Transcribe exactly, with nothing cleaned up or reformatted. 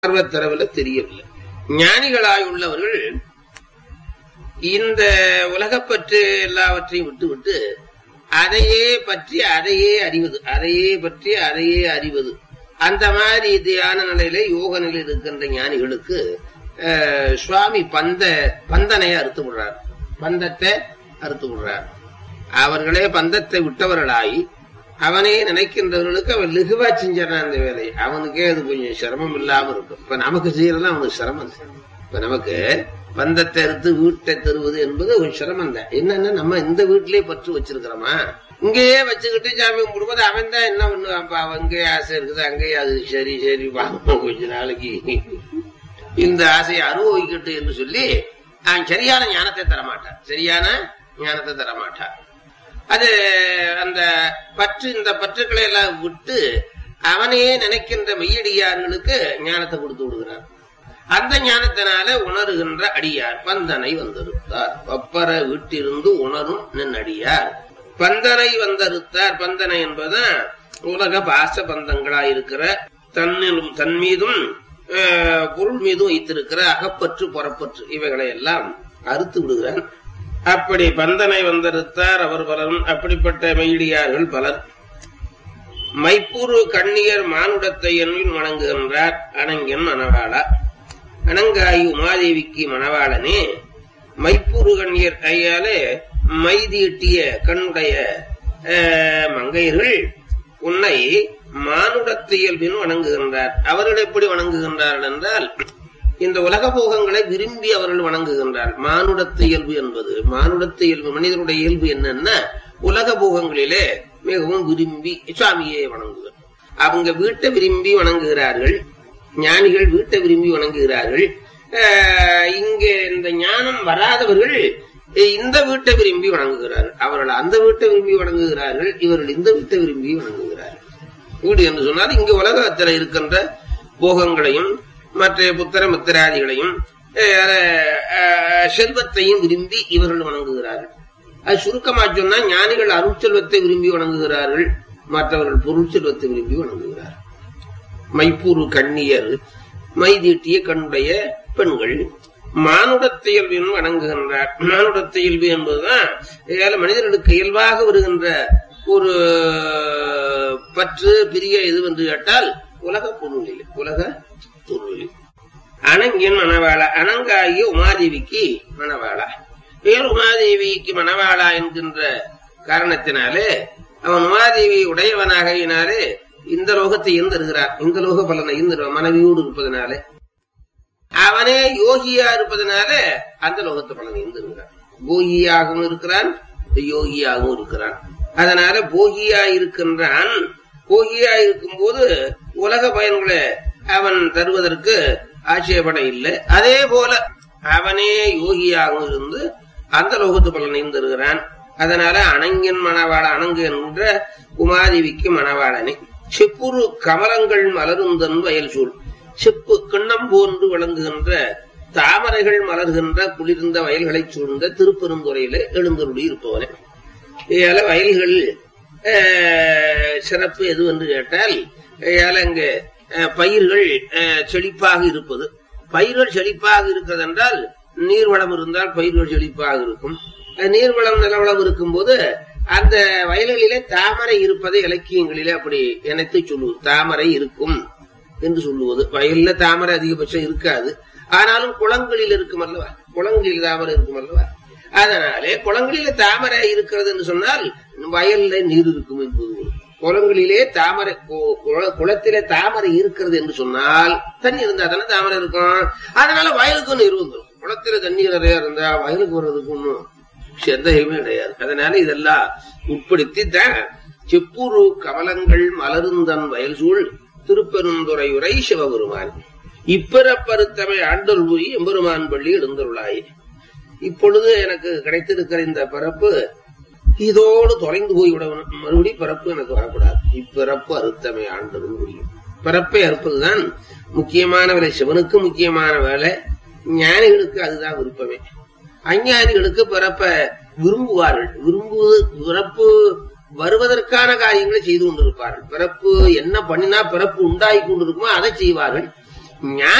ஆர்வத்தரவுல தெரியவில்லை. ஞானிகளாயுள்ளவர்கள் இந்த உலகப்பற்று எல்லாவற்றையும் விட்டு விட்டு அதையே பற்றி அதையே அறிவது, அதையே பற்றி அதையே அறிவது, அந்த மாதிரி தியான நிலையில யோக நிலையில் இருக்கின்ற ஞானிகளுக்கு சுவாமி பந்த பந்தனையை அறுத்து விடுறார், பந்தத்தை அறுத்து விடுறார். அவர்களே பந்தத்தை விட்டவர்களாய் அவனே நினைக்கின்றவர்களுக்கு அவன் லெகுவா செஞ்சான் அந்த வேலையை. அவனுக்கே அது கொஞ்சம் சிரமம் இல்லாம இருக்கும். இப்ப நமக்கு செய்யறதுலாம் அவனுக்கு சிரமம். இப்ப நமக்கு பந்தத்தை அறுத்து வீட்டை தருவது என்பது ஒரு சிரமம் தான். என்னன்னா நம்ம இந்த வீட்டிலேயே பற்று வச்சிருக்கிறோமா, இங்கேயே வச்சுக்கிட்டு சாமி கும்பிடும்போது அவன் தான் என்ன பண்ணு, அப்ப அங்கேயே ஆசை இருக்குது, அங்கேயே அது சரி சரி பாப்போம் கொஞ்ச நாளைக்கு இந்த ஆசையை அனுபவிக்கட்டும் என்று சொல்லி அவன் சரியான ஞானத்தை தரமாட்டான், சரியான ஞானத்தை தரமாட்டான். அது அந்த பற்று இந்த பற்றுக்களை எல்லாம் விட்டு அவனே நினைக்கின்ற மெய்யடியார்களுக்கு ஞானத்தை கொடுத்து விடுகிறார். அந்த ஞானத்தினால உணர்கின்ற அடியார் பந்தனை வந்தறுத்தார். பப்பர வீட்டிலிருந்து உணரும் நின்னடியார் பந்தனை வந்தறுத்தார். பந்தனை என்பதுதான் உலக பாச பந்தங்களாயிருக்கிற தன்னிலும் தன் மீதும் பொருள் மீதும் வைத்திருக்கிற அகப்பற்று புறப்பற்று இவைகளை எல்லாம் அறுத்து விடுகிறார். அப்படி பந்தனை வந்தறுத்தார் அவர் பலரும். அப்படிப்பட்ட மெய்யடியார்கள் பலர். மைப்பூர் கண்ணியர் மானுடத்தை என்பின் வணங்குகின்றார் அணங்கன் மணவாளா. அணங்காயி உமாதேவிக்கு மணவாளனே மைப்பூர் கண்ணியர் கையாலே மைதீட்டிய கண்ணுடைய மங்கையர்கள் உன்னை மானுடத்தை இயல்பின் வணங்குகின்றார். அவர்கள் எப்படி வணங்குகின்றார்கள் என்றால் இந்த உலக போகங்களை விரும்பி அவர்கள் வணங்குகின்றார். மானுடத்து இயல்பு என்பது மானுடத்து இயல்பு மனிதனுடைய இயல்பு என்னன்னா உலக போகங்களிலே மிகவும் விரும்பி சுவாமியை வணங்குவர். அவங்க வீட்டை விரும்பி வணங்குகிறார்கள். ஞானிகள் வீட்டை விரும்பி வணங்குகிறார்கள். இங்கே இந்த ஞானம் வராதவர்கள் இந்த வீட்டை விரும்பி வணங்குகிறார்கள். அவர்கள் அந்த வீட்டை விரும்பி வணங்குகிறார்கள், இவர்கள் இந்த வீட்டை விரும்பி வணங்குகிறார்கள். வீடு என்று சொன்னால் இங்கு உலகத்தில் இருக்கின்ற போகங்களையும் மற்ற புத்திர மித்திராதிகளையும் செல்வத்தையும் விரும்பி இவர்கள் வணங்குகிறார்கள். அது சுருக்கமா சொன்னா ஞானிகள் அருட்செல்வத்தை விரும்பி வணங்குகிறார்கள், மற்றவர்கள் பொருள் செல்வத்தை விரும்பி வணங்குகிறார்கள். மைப்பூர் கண்ணியர் மைதீட்டிய கண்ணுடைய பெண்கள் மானுடத்தை இயல்பின் வணங்குகின்றார். மானுடத்தை இயல்பு என்பதுதான் மனிதர்களுக்கு இயல்பாக வருகின்ற ஒரு பற்று பிரிய எது என்று கேட்டால் உலக பொருளில் உலக பொருளில். அணங்கின் மணவாளா. அணங்காகிய உமாதேவிக்கு மணவாளா. பேர் உமாதேவிக்கு மணவாளா என்கின்ற காரணத்தினாலே அவன் உமாதேவி உடையவனாகினாலே இந்த லோகத்தை ஈர்ந்திருக்கிறார். இந்த லோக பலனை ஈர்ந்திருவான் மனைவியோடு இருப்பதனாலே. அவனே யோகியா இருப்பதனால அந்த லோகத்தை பலனை ஈர்ந்திருக்கிறான். போகியாகவும் இருக்கிறான், யோகியாகவும் இருக்கிறான். அதனால போகியா இருக்கின்றான். போகியா இருக்கும் போது உலக பயன்களை அவன் தருவதற்கு ஆட்சேபனை இல்லை. அதே போல அவனே யோகியாகவும் இருந்து அந்த லோகத்து பலனையும் தருகிறான். அதனால அணங்கின் மணவாள. அணங்கு என்ற உமாதேவிக்கு மணவாளனே. செப்புரு கமலங்கள் மலருந்தன் வயல் சூழ். செப்பு கிண்ணம் போன்று விளங்குகின்ற தாமரைகள் மலர்கின்ற குளிர்ந்த வயல்களை சூழ்ந்த திருப்பெருந்துறையில எழுந்தருளி இருப்பவனே. ஏல வயல்கள் சிறப்பு எது என்று கேட்டால் அங்க பயிர்கள் செழிப்பாக இருப்பது. பயிர்கள் செழிப்பாக இருக்கிறது என்றால் நீர்வளம் இருந்தால் பயிர்கள் செழிப்பாக இருக்கும். நீர்வளம் நிலவளம் இருக்கும் போது அந்த வயல்களிலே தாமரை இருப்பதை இலக்கியங்களிலே அப்படி நினைத்து சொல்லுவது. தாமரை இருக்கும் என்று சொல்லுவது. வயல்ல தாமரை அதிகபட்சம் இருக்காது, ஆனாலும் குளங்களில் இருக்கும் அல்லவா, குளங்களில் தாமரை இருக்கும் அல்லவா. அதனாலே குளங்களில தாமரை இருக்கிறது என்று சொன்னால் வயல்ல நீர் இருக்கும் என்பது. குளங்களிலே தாமரை குளத்திலே தாமரை இருக்கிறது என்று சொன்னால் தண்ணி இருந்தா தானே தாமரை இருக்கும். அதனால வயலுக்கு நீர் வந்துடும். குளத்தில தண்ணீர் நிறைய இருந்தா வயலுக்கு வர்றதுக்கு ஒன்றும் சந்தேகமே கிடையாது. அதனால இதெல்லாம் உட்படுத்தி தான் செப்புரு கமலங்கள் மலருந்தன் வயல் சூழ் திருப்பெருந்துறையுரை சிவபெருமான் இப்பிறப்பருத்தமை ஆண்டல் கூறி எம்பெருமான் பள்ளி எழுந்தருளாய். இப்பொழுது எனக்கு கிடைத்திருக்கிற இந்த பிறப்பு இதோடு தொலைந்து போய்விடணும். மறுபடி பிறப்பு எனக்கு வரக்கூடாது. இப்பிறப்பு அறுத்தமை ஆண்டலும் முடியும். பிறப்பை அறுப்பதுதான் முக்கியமான வேலை. சிவனுக்கு முக்கியமான வேலை, ஞானிகளுக்கு அதுதான் விருப்பமே. அஞ்ஞானிகளுக்கு பிறப்ப விரும்புவார்கள். விரும்புவது பிறப்பு வருவதற்கான காரியங்களை செய்து கொண்டிருப்பார்கள். பிறப்பு என்ன பண்ணினா பிறப்பு உண்டாகி கொண்டிருக்குமோ அதை செய்வார்கள். ஞான